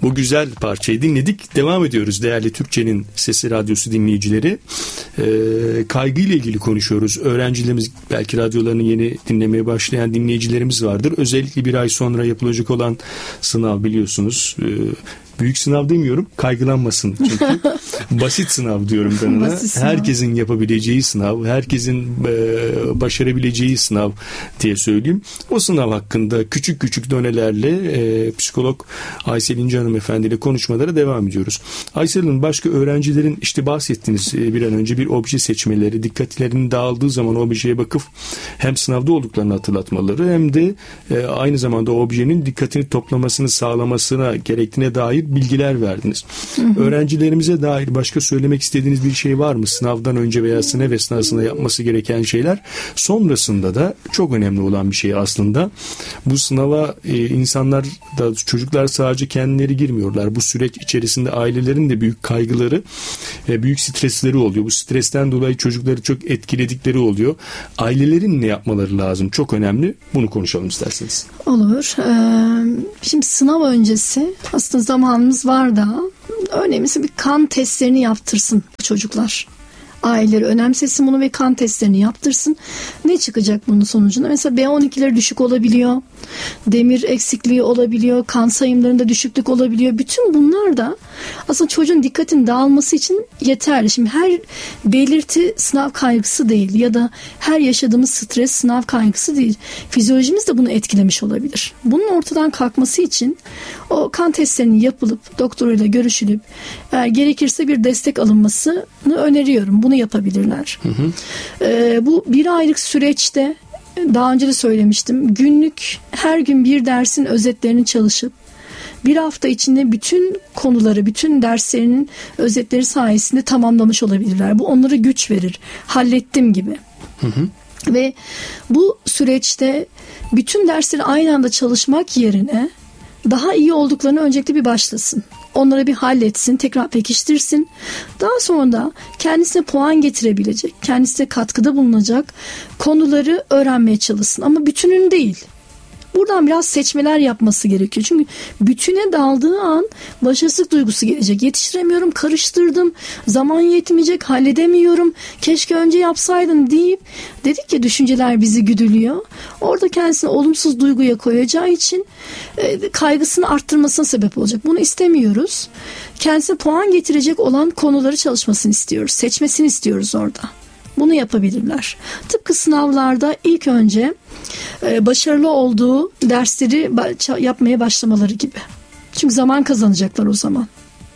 Bu güzel parçayı dinledik. Devam ediyoruz değerli Türkçenin Sesi Radyosu dinleyicileri. Kaygıyla ilgili konuşuyoruz. Öğrencilerimiz, belki radyolarını yeni dinlemeye başlayan dinleyicilerimiz vardır. Özellikle bir ay sonra yapılacak olan sınav, biliyorsunuz. Büyük sınav demiyorum, kaygılanmasın çünkü basit sınav diyorum ben ona. Herkesin yapabileceği sınav, herkesin başarabileceği sınav diye söyleyeyim. O sınav hakkında küçük küçük donelerle psikolog Aysel İnce Hanımefendi ile konuşmalara devam ediyoruz. Aysel Hanım, başka öğrencilerin işte bahsettiğiniz bir an önce bir obje seçmeleri, dikkatlerinin dağıldığı zaman objeye bakıp hem sınavda olduklarını hatırlatmaları hem de aynı zamanda objenin dikkatini toplamasını sağlamasına gerektiğine dair bilgiler verdiniz. Öğrencilerimize dair başka söylemek istediğiniz bir şey var mı? Sınavdan önce veya sınav esnasında yapması gereken şeyler. Sonrasında da çok önemli olan bir şey aslında. Bu sınava insanlar da, çocuklar sadece kendileri girmiyorlar. Bu süreç içerisinde ailelerin de büyük kaygıları ve büyük stresleri oluyor. Bu stresten dolayı çocukları çok etkiledikleri oluyor. Ailelerin ne yapmaları lazım? Çok önemli. Bunu konuşalım isterseniz. Olur. Şimdi sınav öncesi aslında zamanımız var da önemlisi bir kan testlerini yaptırsın bu çocuklar. Aileleri önemsesin bunu ve kan testlerini yaptırsın. Ne çıkacak bunun sonucunda? Mesela B12'leri düşük olabiliyor. Demir eksikliği olabiliyor. Kan sayımlarında düşüklük olabiliyor. Bütün bunlar da aslında çocuğun dikkatinin dağılması için yeterli. Şimdi her belirti sınav kaygısı değil ya da her yaşadığımız stres sınav kaygısı değil. Fizyolojimiz de bunu etkilemiş olabilir. Bunun ortadan kalkması için o kan testlerinin yapılıp doktoruyla görüşülüp eğer gerekirse bir destek alınmasını öneriyorum. Bunu yapabilirler. Bu bir aylık süreçte daha önce de söylemiştim. Günlük her gün bir dersin özetlerini çalışıp bir hafta içinde bütün konuları, bütün derslerinin özetleri sayesinde tamamlamış olabilirler. Bu onlara güç verir. Hallettim gibi. Ve bu süreçte bütün dersleri aynı anda çalışmak yerine daha iyi olduklarını öncelikle bir başlasın. Onları bir halletsin, tekrar pekiştirsin. Daha sonra da kendisine puan getirebilecek, kendisine katkıda bulunacak konuları öğrenmeye çalışsın. Ama bütünün değil. Buradan biraz seçmeler yapması gerekiyor. Çünkü bütüne daldığı an başarısızlık duygusu gelecek. Yetiştiremiyorum, karıştırdım, zaman yetmeyecek, halledemiyorum, keşke önce yapsaydım deyip, dedik ya düşünceler bizi güdülüyor. Orada kendisini olumsuz duyguya koyacağı için kaygısını arttırmasına sebep olacak. Bunu istemiyoruz. Kendisine puan getirecek olan konuları çalışmasını istiyoruz. Seçmesini istiyoruz orada. Bunu yapabilirler. Tıpkı sınavlarda ilk önce başarılı olduğu dersleri yapmaya başlamaları gibi. Çünkü zaman kazanacaklar o zaman.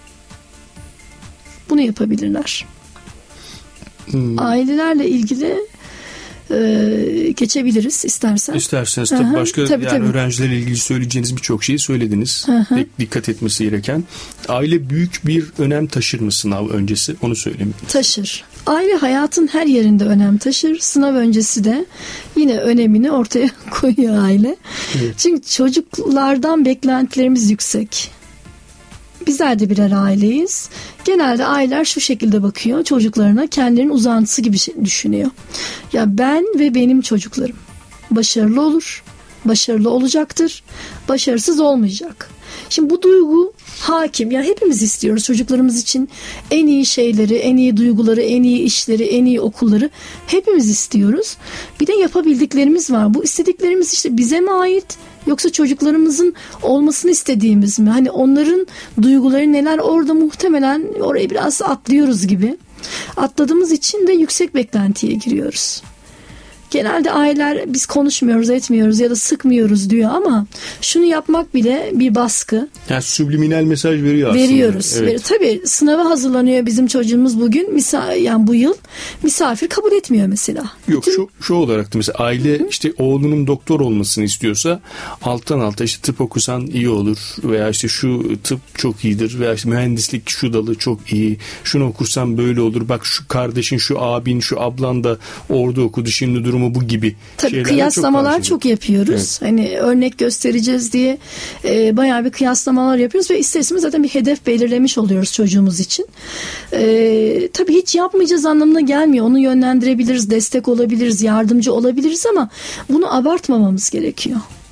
Bunu yapabilirler. Ailelerle ilgili geçebiliriz istersen. İsterseniz tabii başka tabii. Öğrencilerle ilgili söyleyeceğiniz birçok şeyi söylediniz. Dikkat etmesi gereken. Aile büyük bir önem taşır mı sınav öncesi? Onu söyleyeyim. Taşır. Aile hayatın her yerinde önem taşır. Sınav öncesi de yine önemini ortaya koyuyor aile. Evet. Çünkü çocuklardan beklentilerimiz yüksek. Bizler de birer aileyiz. Genelde aileler şu şekilde bakıyor çocuklarına, kendilerinin uzantısı gibi düşünüyor. Ya ben ve benim çocuklarım başarılı olur, başarılı olacaktır, başarısız olmayacak. Şimdi bu duygu hakim. Ya hepimiz istiyoruz çocuklarımız için en iyi şeyleri, en iyi duyguları, en iyi işleri, en iyi okulları hepimiz istiyoruz. Bir de yapabildiklerimiz var. Bu istediklerimiz işte bize mi ait? Yoksa çocuklarımızın olmasını istediğimiz mi? Hani onların duyguları neler, orada muhtemelen orayı biraz atlıyoruz gibi. Atladığımız için de yüksek beklentiye giriyoruz. Genelde aileler biz konuşmuyoruz, etmiyoruz ya da sıkmıyoruz diyor ama şunu yapmak bile bir baskı. Yani subliminal mesaj veriyor aslında. Veriyoruz. Evet. Tabii sınava hazırlanıyor bizim çocuğumuz bugün, yani bu yıl misafir kabul etmiyor mesela. Yok şu olarak da mesela aile işte oğlunun doktor olmasını istiyorsa alttan alta işte tıp okusan iyi olur veya işte şu tıp çok iyidir veya işte mühendislik şu dalı çok iyi, şunu okursan böyle olur, bak şu kardeşin, şu abin, şu ablan da orada okudu, şimdi durum bu gibi. Tabii kıyaslamalar çok yapıyoruz. Evet. Hani örnek göstereceğiz diye bayağı bir kıyaslamalar yapıyoruz ve ister istemez zaten bir hedef belirlemiş oluyoruz çocuğumuz için. Tabii hiç yapmayacağız anlamına gelmiyor. Onu yönlendirebiliriz, destek olabiliriz, yardımcı olabiliriz ama bunu abartmamamız gerekiyor.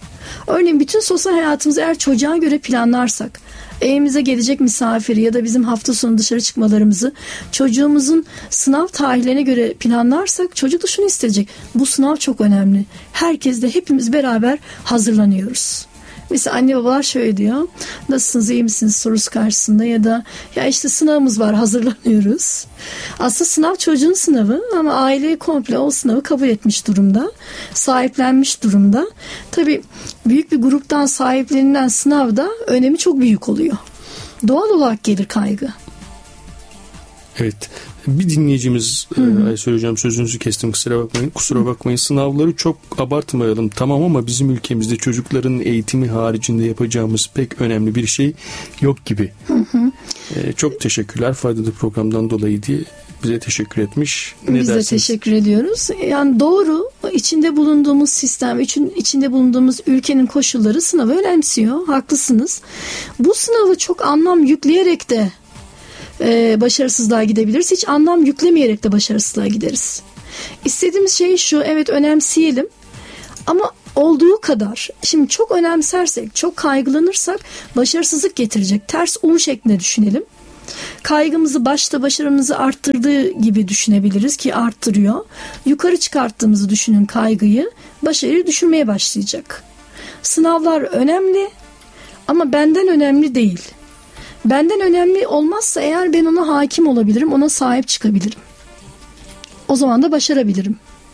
Örneğin bütün sosyal hayatımızı eğer çocuğa göre planlarsak, evimize gelecek misafiri ya da bizim hafta sonu dışarı çıkmalarımızı çocuğumuzun sınav tarihlerine göre planlarsak, çocuk da şunu isteyecek: bu sınav çok önemli. Herkes de, hepimiz beraber hazırlanıyoruz. Mesela anne babalar şöyle diyor: nasılsınız, iyi misiniz sorusu karşısında, ya da ya işte sınavımız var, hazırlanıyoruz. Aslında sınav çocuğun sınavı ama aile komple o sınavı kabul etmiş durumda, sahiplenmiş durumda. Tabii büyük bir gruptan sahiplenilen sınavda önemi çok büyük oluyor. Doğal olarak gelir kaygı. Evet. Bir dinleyicimiz, Aysel Hocam sözünüzü kestim, kusura bakmayın. Sınavları çok abartmayalım tamam ama bizim ülkemizde çocukların eğitimi haricinde yapacağımız pek önemli bir şey yok gibi. Çok teşekkürler faydalı programdan dolayı diye bize teşekkür etmiş. Biz de teşekkür ediyoruz. Yani doğru, içinde bulunduğumuz sistem, içinde bulunduğumuz ülkenin koşulları sınavı önemsiyor. Haklısınız. Bu sınavı çok anlam yükleyerek de başarısızlığa gidebiliriz. Hiç anlam yüklemeyerek de başarısızlığa gideriz. İstediğimiz şey şu: evet önemseyelim ama olduğu kadar. Şimdi çok önemsersek, çok kaygılanırsak başarısızlık getirecek. Ters U şeklinde düşünelim. Kaygımızı başta başarımızı arttırdığı gibi düşünebiliriz ki arttırıyor. Yukarı çıkarttığımızı düşünün kaygıyı, başarıyı düşürmeye başlayacak. Sınavlar önemli ama benden önemli değil. Benden önemli olmazsa eğer, ben ona hakim olabilirim, ona sahip çıkabilirim. O zaman da başarabilirim.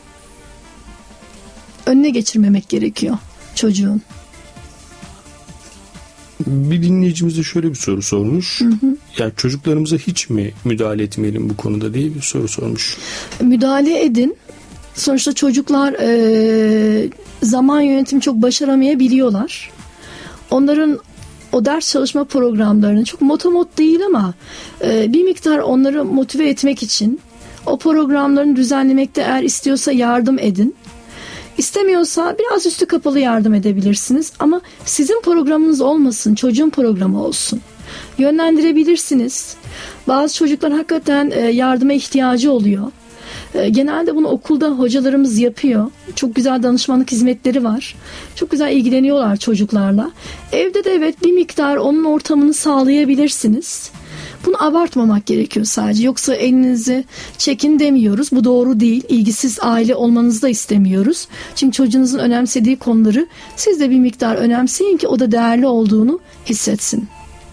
Önüne geçirmemek gerekiyor çocuğun. Bir dinleyicimiz de şöyle bir soru sormuş. Yani çocuklarımıza hiç mi müdahale etmeyelim bu konuda diye bir soru sormuş. Müdahale edin. Sonuçta çocuklar zaman yönetimi çok başaramayabiliyorlar. Onların o ders çalışma programlarını çok motomot değil ama bir miktar onları motive etmek için o programlarını düzenlemekte eğer istiyorsa yardım edin. İstemiyorsa biraz üstü kapalı yardım edebilirsiniz ama sizin programınız olmasın, çocuğun programı olsun. Yönlendirebilirsiniz. Bazı çocuklar hakikaten yardıma ihtiyacı oluyor. Genelde bunu okulda hocalarımız yapıyor. Çok güzel danışmanlık hizmetleri var. Çok güzel ilgileniyorlar çocuklarla. Evde de evet bir miktar onun ortamını sağlayabilirsiniz. Bunu abartmamak gerekiyor sadece. Yoksa elinizi çekin demiyoruz. Bu doğru değil. İlgisiz aile olmanızı da istemiyoruz. Çünkü çocuğunuzun önemsediği konuları siz de bir miktar önemseyin ki o da değerli olduğunu hissetsin.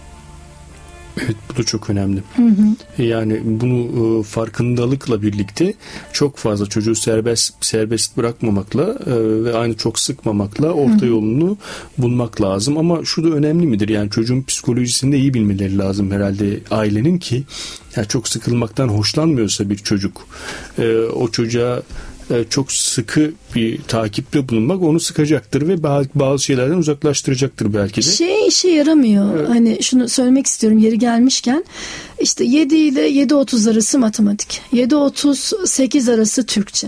Evet, bu da çok önemli. Yani bunu farkındalıkla birlikte çok fazla çocuğu serbest bırakmamakla ve aynı çok sıkmamakla orta yolunu bulmak lazım. Ama şu da önemli midir? Yani çocuğun psikolojisini de iyi bilmeleri lazım herhalde ailenin ki yani çok sıkılmaktan hoşlanmıyorsa bir çocuk o çocuğa çok sıkı bir takipte bulunmak onu sıkacaktır ve bazı şeylerden uzaklaştıracaktır belki de. İşe yaramıyor. Evet. Hani şunu söylemek istiyorum yeri gelmişken. İşte 7 ile 7.30 arası matematik. 7.30-8 arası Türkçe.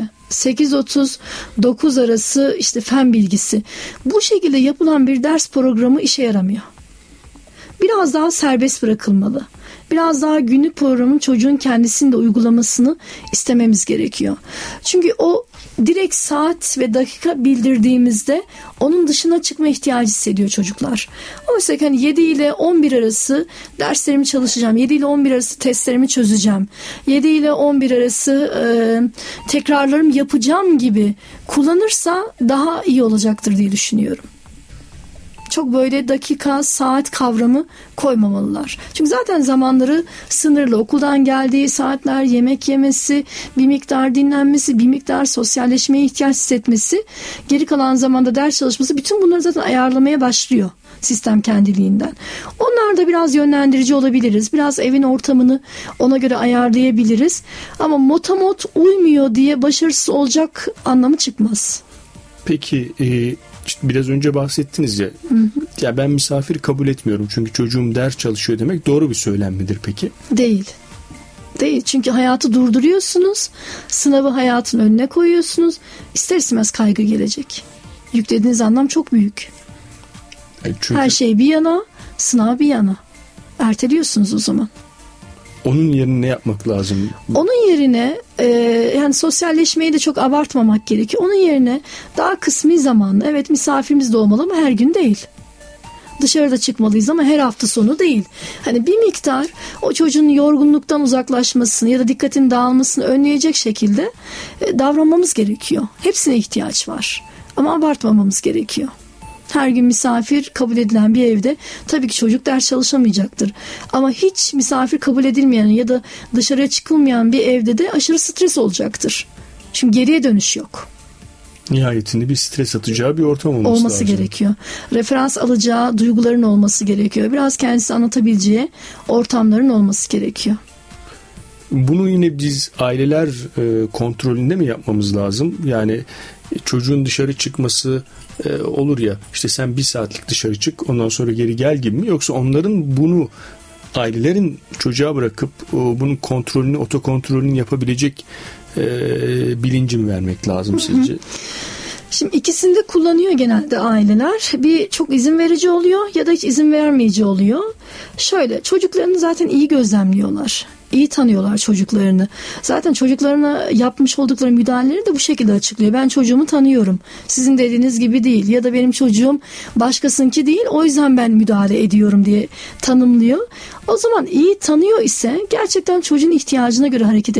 8.30-9 arası işte fen bilgisi. Bu şekilde yapılan bir ders programı işe yaramıyor. Biraz daha serbest bırakılmalı. Biraz daha günlük programın çocuğun kendisinin de uygulamasını istememiz gerekiyor. Çünkü o direkt saat ve dakika bildirdiğimizde onun dışına çıkma ihtiyacı hissediyor çocuklar. Oysa hani 7 ile 11 arası derslerimi çalışacağım. 7 ile 11 arası testlerimi çözeceğim. 7 ile 11 arası tekrarlarımı yapacağım gibi kullanırsa daha iyi olacaktır diye düşünüyorum. Çok böyle dakika, saat kavramı koymamalılar. Çünkü zaten zamanları sınırlı. Okuldan geldiği saatler, yemek yemesi, bir miktar dinlenmesi, bir miktar sosyalleşmeye ihtiyaç hissetmesi, geri kalan zamanda ders çalışması, bütün bunları zaten ayarlamaya başlıyor sistem kendiliğinden. Onlar da biraz yönlendirici olabiliriz. Biraz evin ortamını ona göre ayarlayabiliriz. Ama motomot uymuyor diye başarısız olacak anlamı çıkmaz. Peki İşte biraz önce bahsettiniz ya. Ya ben misafir kabul etmiyorum çünkü çocuğum ders çalışıyor demek doğru bir söylem midir peki? Değil. Çünkü hayatı durduruyorsunuz. Sınavı hayatın önüne koyuyorsunuz. İster istemez kaygı gelecek. Yüklediğiniz anlam çok büyük. Çünkü... Her şey bir yana, sınav bir yana. Erteliyorsunuz o zaman. Onun yerine ne yapmak lazım? Onun yerine yani sosyalleşmeyi de çok abartmamak gerekiyor. Onun yerine daha kısmi zamanlı, evet misafirimiz de olmalı ama her gün değil. Dışarıda çıkmalıyız ama her hafta sonu değil. Hani bir miktar o çocuğun yorgunluktan uzaklaşmasını ya da dikkatin dağılmasını önleyecek şekilde davranmamız gerekiyor. Hepsine ihtiyaç var. Ama abartmamamız gerekiyor. Her gün misafir kabul edilen bir evde tabii ki çocuk ders çalışamayacaktır. Ama hiç misafir kabul edilmeyen ya da dışarıya çıkılmayan bir evde de aşırı stres olacaktır. Çünkü geriye dönüş yok. Nihayetinde bir stres atacağı bir ortam olması lazım. Gerekiyor. Referans alacağı duyguların olması gerekiyor. Biraz kendisi anlatabileceği ortamların olması gerekiyor. Bunu yine biz aileler kontrolünde mi yapmamız lazım? Yani çocuğun dışarı çıkması olur ya, işte sen 1 saatlik dışarı çık ondan sonra geri gel gibi mi? Yoksa onların bunu, ailelerin çocuğa bırakıp bunun kontrolünü, otokontrolünü yapabilecek bilinci mi vermek lazım sizce? Şimdi ikisini de kullanıyor genelde aileler. Bir çok izin verici oluyor ya da hiç izin vermeyici oluyor. Şöyle, çocuklarını zaten iyi gözlemliyorlar. İyi tanıyorlar çocuklarını. Zaten çocuklarına yapmış oldukları müdahaleleri de bu şekilde açıklıyor. Ben çocuğumu tanıyorum. Sizin dediğiniz gibi değil. Ya da benim çocuğum başkasınınki değil. O yüzden ben müdahale ediyorum diye tanımlıyor. O zaman iyi tanıyor ise gerçekten çocuğun ihtiyacına göre hareket